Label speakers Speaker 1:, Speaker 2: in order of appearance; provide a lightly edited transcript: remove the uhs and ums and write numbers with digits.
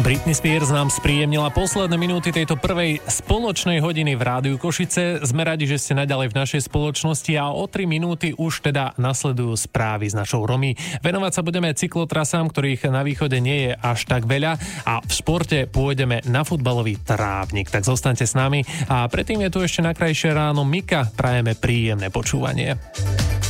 Speaker 1: Britney Spears nám spríjemnila posledné minúty tejto prvej spoločnej hodiny v Rádiu Košice. Sme radi, že ste naďalej v našej spoločnosti a o 3 minúty už teda nasledujú správy s našou Romy. Venovať sa budeme cyklotrasám, ktorých na východe nie je až tak veľa a v športe pôjdeme na futbalový trávnik. Tak zostaňte s nami a predtým je tu ešte na krajšie ráno Mika. Prajeme príjemné počúvanie.